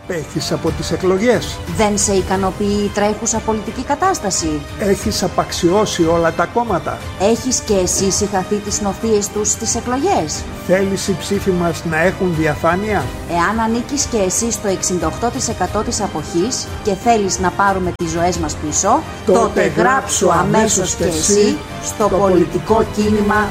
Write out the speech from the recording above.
απέχεις από τις εκλογές? Δεν σε ικανοποιεί η τρέχουσα πολιτική κατάσταση? Έχεις απαξιώσει όλα τα κόμματα? Έχεις και εσύ συγχαθεί τις νοθείες τους στις εκλογές? Θέλεις οι ψήφοι μας να έχουν διαφάνεια? Εάν ανήκεις και εσύ στο 68% της αποχής και θέλεις να πάρουμε τις ζωές μας πίσω, τότε γράψου αμέσως και εσύ στο πολιτικό κίνημα